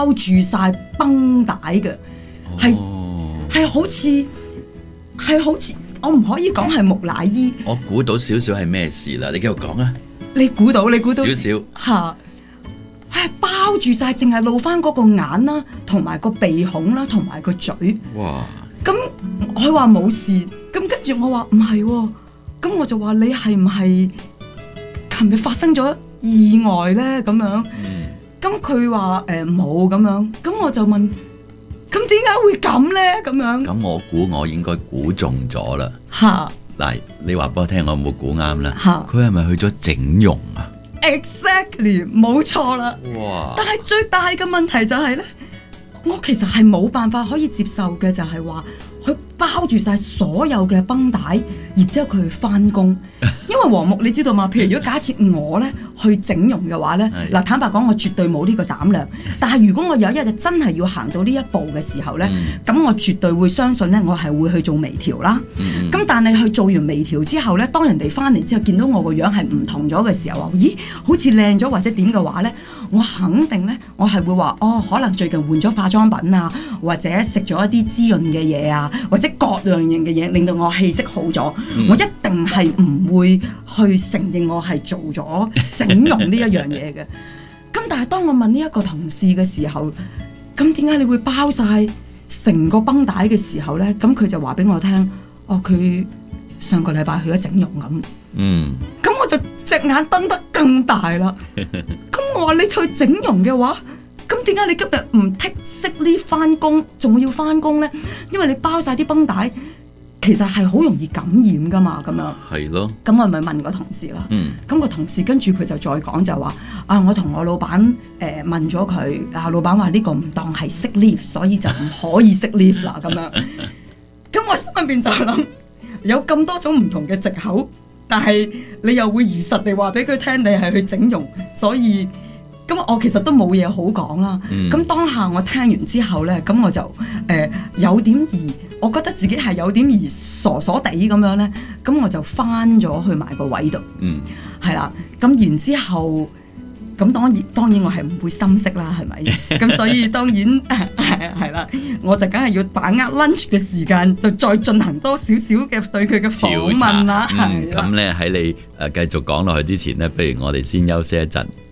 包住晒繃帶嘅，係好似我唔可以講係木乃伊。 我估到少少係咩事啦，你繼續講啊。 你估到少少嚇，係包住晒，淨係露翻嗰個眼啦，同埋個鼻孔啦，同埋個嘴。 哇！ 咁佢話冇事，咁跟住我話唔係喎，咁我就話你係唔係琴日發生咗意外咧？咁樣，咁佢話冇咁樣，咁我就問，咁點解會咁咧？咁樣， 咁我估我應該估中咗啦。 嚇！ 嗱，你話俾我聽，我有冇估啱啦？ 嚇！ 佢係咪去咗整容啊 ？Exactly， 冇錯啦。 哇！ 但係最大嘅問題就係咧，我其實係冇辦法可以接受嘅，就係話佢包住晒所有嘅繃帶，然之後佢去翻工。因為黃木你知道嘛？譬如如果假設我咧去整容嘅話咧，嗱坦白講，我絕對冇呢個膽量。但係如果我有一日真係要行到呢一步嘅時候咧，咁我絕對會相信咧，我係會去做微調啦。咁但係去做完微調之後咧，當人哋翻嚟之後見到我個樣係唔同咗嘅時候，話咦好似靚咗或者點嘅話咧，我肯定咧我係會話哦，可能最近換咗化妝品啊，或者食咗一啲滋潤嘅嘢啊，或者各樣型嘅嘢令到我氣色好咗。我一定係唔會去承認我係做咗整容呢一樣嘢嘅。咁但係當我問呢一個同事嘅時候，咁點解你會包晒成個繃帶嘅時候咧？咁佢就話俾我聽，哦，佢上個禮拜去咗整容咁。咁我就隻眼瞪得更大啦。咁我話你去整容嘅話，咁點解你今日唔剔息呢翻工，仲要翻工咧？因為你包晒啲繃帶。其實係好容易感染噶嘛，咁樣。係咯。咁我咪問個同事啦。咁個同事跟住佢就再講就話：啊，我同我老闆問咗佢，啊老闆話呢個唔當係 sick leave， 所以就唔可以 sick leave 啦咁樣。咁我心入邊就諗，有咁多種唔同嘅藉口，但係你又會如實地話俾佢聽，你係去整容，所以咁我其實都冇嘢好講啦。咁當下我聽完之後咧，咁我就有點我覺得自己係有點而傻傻地咁樣咧，咁我就翻咗去埋個位度，係啦。咁然之後，咁當然我係唔會心息啦，係咪？咁所以當然係啦，我就梗係要把握 lunch 嘅時間，就再進行多少少嘅對佢嘅訪問啦。 咁咧喺你繼續講落去之前咧，不如我哋先休息一陣。